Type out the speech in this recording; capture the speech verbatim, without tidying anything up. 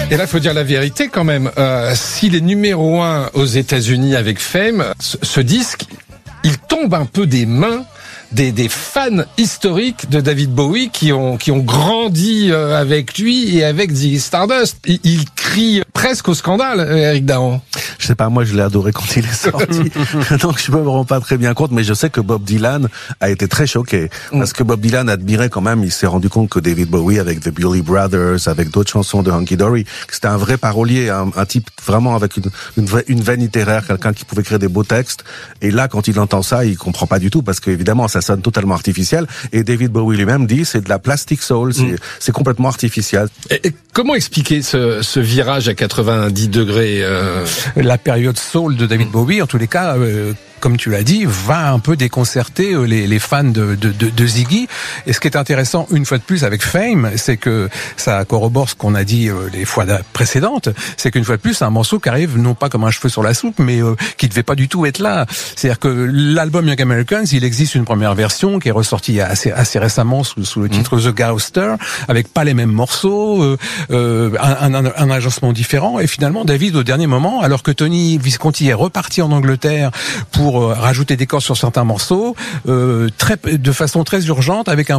Et là, il faut dire la vérité quand même. Euh, S'il est numéro un aux États-Unis avec Fame, ce, ce disque, il tombe un peu des mains des, des fans historiques de David Bowie qui ont qui ont grandi euh, avec lui et avec Ziggy Stardust. Il, il crie presque au scandale, Eric Dahan. Je sais pas, moi je l'ai adoré quand il est sorti, donc je me rends pas très bien compte, mais je sais que Bob Dylan a été très choqué, parce que Bob Dylan admirait quand même, il s'est rendu compte que David Bowie, avec The Billy Brothers, avec d'autres chansons de Hunky Dory, c'était un vrai parolier, un, un type vraiment avec une, une, une veine littéraire, quelqu'un qui pouvait créer des beaux textes, et là quand il entend ça, il comprend pas du tout, parce qu'évidemment ça sonne totalement artificiel, et David Bowie lui-même dit c'est de la plastic soul, c'est, mm. c'est complètement artificiel. Et, et comment expliquer ce, ce virage à quatre-vingt-dix degrés euh... La période soul de David Bowie, en tous les cas, euh, comme tu l'as dit, va un peu déconcerter les, les fans de, de, de, de Ziggy. Et ce qui est intéressant, une fois de plus, avec Fame, c'est que ça corrobore ce qu'on a dit euh, les fois précédentes, c'est qu'une fois de plus, c'est un morceau qui arrive non pas comme un cheveu sur la soupe, mais euh, qui devait pas du tout être là. C'est-à-dire que l'album Young Americans, il existe une première version qui est ressortie assez, assez récemment sous, sous le titre mmh. The Gloucester, avec pas les mêmes morceaux, euh, euh, un, un, un agencement différent. Et finalement, David, au dernier moment, alors que Tony Visconti est reparti en Angleterre pour rajouter des cordes sur certains morceaux, euh, très, de façon très urgente, avec un